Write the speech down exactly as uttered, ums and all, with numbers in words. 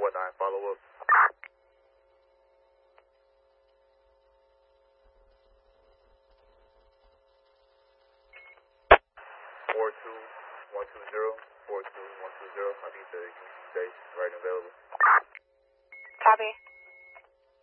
four nine, follow up. four two one two zero, four two one two zero, I need to stay right and available. Copy.